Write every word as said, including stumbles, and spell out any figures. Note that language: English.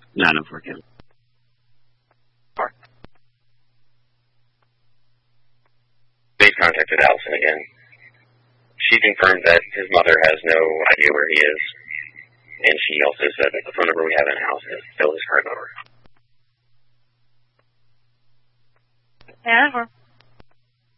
nine oh four County. They contacted Allison again. She confirmed that his mother has no idea where he is, and she also said that the phone number we have in the house is still his current number. Yeah,